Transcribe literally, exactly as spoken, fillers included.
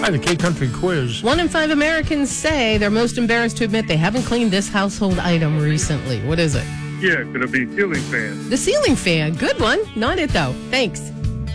Hi, the K-Country Quiz. One in five Americans say they're most embarrassed to admit they haven't cleaned this household item recently. What is it? Yeah, could it be ceiling fan? The ceiling fan. Good one. Not it, though. Thanks.